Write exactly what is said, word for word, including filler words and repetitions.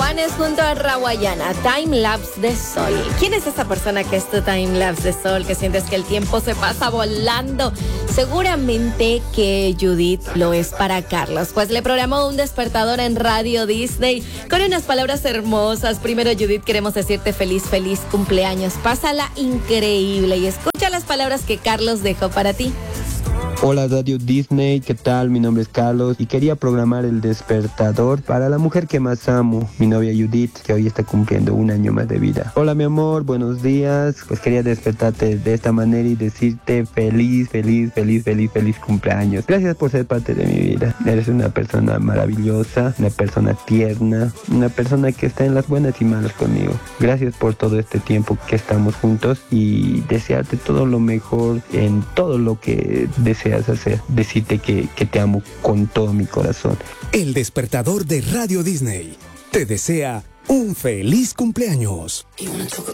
Juanes junto a Rawayana, Time Lapse de Sol. ¿Quién es esa persona que es tu Time Lapse de Sol, que sientes que el tiempo se pasa volando? Seguramente que Judith lo es para Carlos, pues le programó un despertador en Radio Disney con unas palabras hermosas. Primero, Judith, queremos decirte feliz, feliz cumpleaños. Pásala increíble y escucha las palabras que Carlos dejó para ti. Hola Radio Disney, ¿qué tal? Mi nombre es Carlos y quería programar el despertador para la mujer que más amo, mi novia Judith, que hoy está cumpliendo un año más de vida. Hola mi amor, buenos días. Pues quería despertarte de esta manera y decirte feliz, feliz, feliz, feliz, feliz cumpleaños. Gracias por ser parte de mi vida. Eres una persona maravillosa, una persona tierna, una persona que está en las buenas y malas conmigo. Gracias por todo este tiempo que estamos juntos y desearte todo lo mejor en todo lo que deseas hacer, decirte que, que te amo con todo mi corazón. El despertador de Radio Disney te desea un feliz cumpleaños.